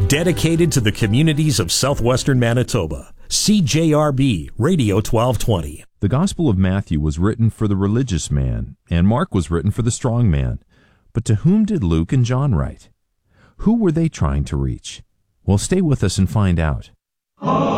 Dedicated to the communities of southwestern Manitoba. CJRB Radio 1220. The Gospel of Matthew was written for the religious man, and Mark was written for the strong man. But to whom did Luke and John write? Who were they trying to reach? Well, stay with us and find out.